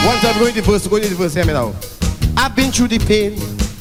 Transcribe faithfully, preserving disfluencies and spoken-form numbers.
One time going to the verse, going to the verse, hear me now. I've been through the pain,